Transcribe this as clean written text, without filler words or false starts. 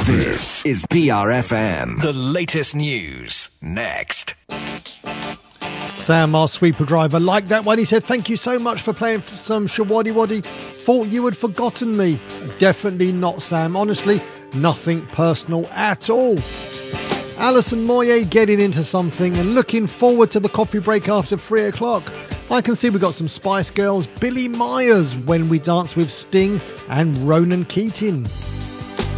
This is BRFM. The latest news next. Sam, our sweeper driver, liked that one. He said, thank you so much for playing some Shawaddy Waddy. Thought you had forgotten me. Definitely not, Sam. Honestly, nothing personal at all. Alison Moyet getting into something and looking forward to the coffee break after 3 o'clock. I can see we got some Spice Girls, Billy Myers, When We Dance with Sting and Ronan Keating.